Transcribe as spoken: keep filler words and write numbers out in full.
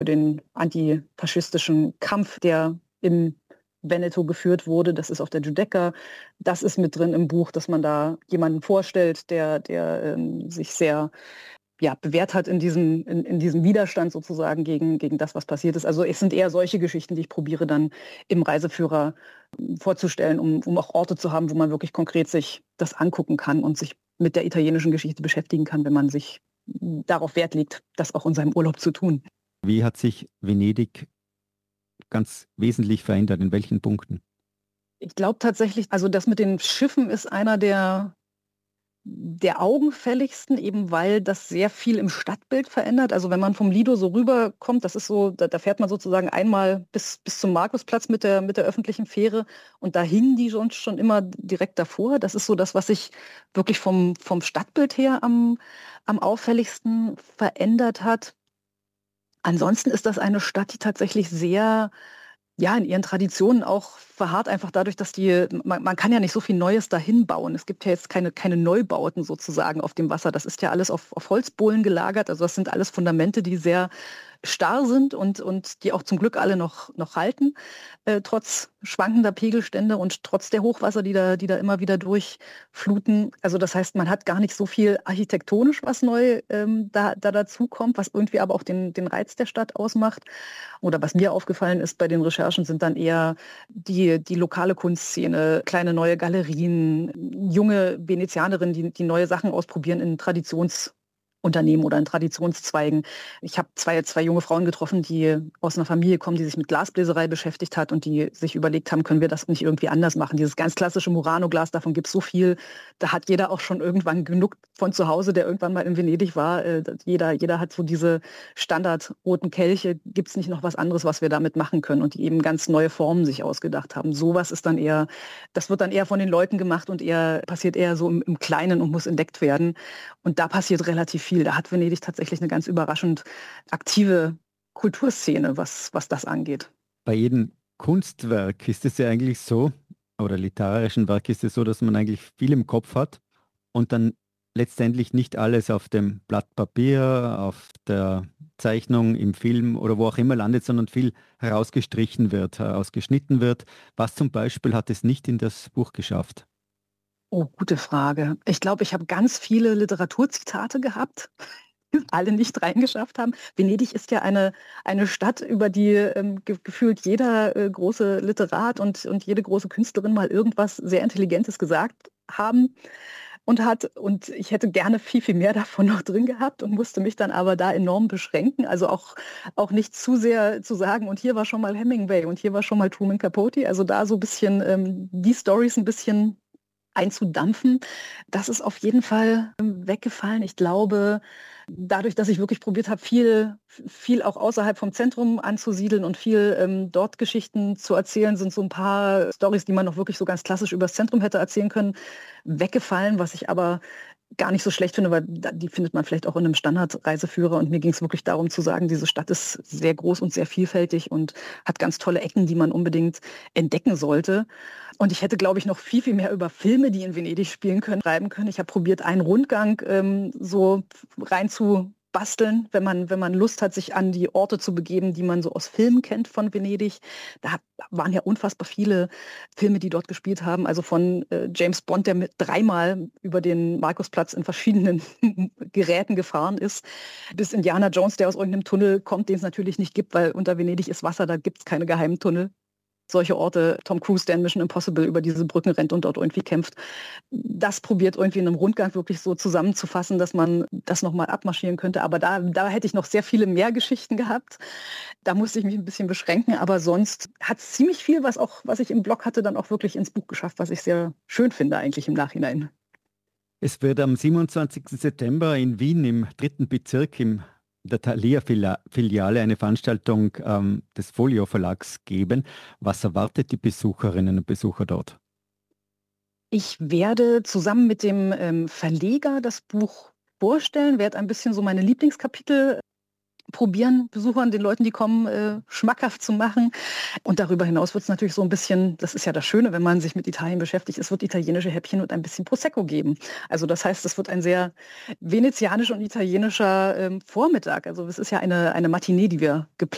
den antifaschistischen Kampf, der im Veneto geführt wurde. Das ist auf der Giudecca. Das ist mit drin im Buch, dass man da jemanden vorstellt, der, der ähm, sich sehr ja, bewährt hat in diesem, in, in diesem Widerstand sozusagen gegen, gegen das, was passiert ist. Also es sind eher solche Geschichten, die ich probiere dann im Reiseführer vorzustellen, um, um auch Orte zu haben, wo man wirklich konkret sich das angucken kann und sich mit der italienischen Geschichte beschäftigen kann, wenn man sich darauf Wert legt, das auch in seinem Urlaub zu tun. Wie hat sich Venedig ganz wesentlich verändert? In welchen Punkten? Ich glaube tatsächlich, also das mit den Schiffen ist einer der der augenfälligsten, eben weil das sehr viel im Stadtbild verändert. Also wenn man vom Lido so rüberkommt, das ist so, da, da fährt man sozusagen einmal bis, bis zum Markusplatz mit der, mit der öffentlichen Fähre und da hingen die sonst schon immer direkt davor. Das ist so das, was sich wirklich vom, vom Stadtbild her am, am auffälligsten verändert hat. Ansonsten ist das eine Stadt, die tatsächlich sehr ja, in ihren Traditionen auch verharrt, einfach dadurch, dass die, man, man kann ja nicht so viel Neues dahin bauen. Es gibt ja jetzt keine, keine Neubauten sozusagen auf dem Wasser. Das ist ja alles auf, auf Holzbohlen gelagert. Also das sind alles Fundamente, die sehr starr sind und, und die auch zum Glück alle noch, noch halten, äh, trotz schwankender Pegelstände und trotz der Hochwasser, die da, die da immer wieder durchfluten. Also das heißt, man hat gar nicht so viel architektonisch, was neu ähm, da, da dazu kommt, was irgendwie aber auch den, den Reiz der Stadt ausmacht. Oder was mir aufgefallen ist bei den Recherchen, sind dann eher die, die lokale Kunstszene, kleine neue Galerien, junge Venezianerinnen, die, die neue Sachen ausprobieren in Traditions- Unternehmen oder in Traditionszweigen. Ich habe zwei, zwei junge Frauen getroffen, die aus einer Familie kommen, die sich mit Glasbläserei beschäftigt hat und die sich überlegt haben, können wir das nicht irgendwie anders machen. Dieses ganz klassische Murano-Glas, davon gibt es so viel. Da hat jeder auch schon irgendwann genug von zu Hause, der irgendwann mal in Venedig war. Äh, jeder, jeder hat so diese standardroten Kelche. Gibt es nicht noch was anderes, was wir damit machen können? Und die eben ganz neue Formen sich ausgedacht haben. Sowas ist dann eher, das wird dann eher von den Leuten gemacht und eher passiert eher so im, im Kleinen und muss entdeckt werden. Und da passiert relativ viel. Da hat Venedig tatsächlich eine ganz überraschend aktive Kulturszene, was, was das angeht. Bei jedem Kunstwerk ist es ja eigentlich so, oder literarischen Werk ist es so, dass man eigentlich viel im Kopf hat und dann letztendlich nicht alles auf dem Blatt Papier, auf der Zeichnung, im Film oder wo auch immer landet, sondern viel herausgestrichen wird, herausgeschnitten wird. Was zum Beispiel hat es nicht in das Buch geschafft? Oh, gute Frage. Ich glaube, ich habe ganz viele Literaturzitate gehabt, die alle nicht reingeschafft haben. Venedig ist ja eine, eine Stadt, über die ähm, ge gefühlt jeder äh, große Literat und, und jede große Künstlerin mal irgendwas sehr Intelligentes gesagt haben und hat. Und ich hätte gerne viel, viel mehr davon noch drin gehabt und musste mich dann aber da enorm beschränken. Also auch, auch nicht zu sehr zu sagen, und hier war schon mal Hemingway und hier war schon mal Truman Capote. Also da so ein bisschen ähm, die Storys ein bisschen einzudampfen. Das ist auf jeden Fall ähm, weggefallen. Ich glaube, dadurch, dass ich wirklich probiert habe, viel, viel auch außerhalb vom Zentrum anzusiedeln und viel ähm, dort Geschichten zu erzählen, sind so ein paar Storys, die man noch wirklich so ganz klassisch über das Zentrum hätte erzählen können, weggefallen, was ich aber gar nicht so schlecht finde, weil die findet man vielleicht auch in einem Standardreiseführer. Und mir ging es wirklich darum zu sagen, diese Stadt ist sehr groß und sehr vielfältig und hat ganz tolle Ecken, die man unbedingt entdecken sollte. Und ich hätte, glaube ich, noch viel, viel mehr über Filme, die in Venedig spielen können, schreiben können. Ich habe probiert, einen Rundgang ähm, so rein zu basteln, wenn man, wenn man Lust hat, sich an die Orte zu begeben, die man so aus Filmen kennt von Venedig. Da waren ja unfassbar viele Filme, die dort gespielt haben. Also von äh, James Bond, der mit dreimal über den Markusplatz in verschiedenen Geräten gefahren ist, bis Indiana Jones, der aus irgendeinem Tunnel kommt, den es natürlich nicht gibt, weil unter Venedig ist Wasser, da gibt es keine geheimen Tunnel. Solche Orte, Tom Cruise, der in Mission Impossible über diese Brücken rennt und dort irgendwie kämpft. Das probiert irgendwie in einem Rundgang wirklich so zusammenzufassen, dass man das nochmal abmarschieren könnte. Aber da, da hätte ich noch sehr viele mehr Geschichten gehabt. Da musste ich mich ein bisschen beschränken. Aber sonst hat es ziemlich viel, was, auch, was ich im Blog hatte, dann auch wirklich ins Buch geschafft, was ich sehr schön finde eigentlich im Nachhinein. Es wird am siebenundzwanzigsten September in Wien im dritten Bezirk im der Thalia-Filiale eine Veranstaltung ähm, des Folio-Verlags geben. Was erwartet die Besucherinnen und Besucher dort? Ich werde zusammen mit dem ähm, Verleger das Buch vorstellen, werde ein bisschen so meine Lieblingskapitel probieren, Besuchern, den Leuten, die kommen, äh, schmackhaft zu machen. Und darüber hinaus wird es natürlich so ein bisschen, das ist ja das Schöne, wenn man sich mit Italien beschäftigt, es wird italienische Häppchen und ein bisschen Prosecco geben. Also das heißt, es wird ein sehr venezianischer und italienischer ähm, Vormittag. Also es ist ja eine, eine Matinee, die wir geplant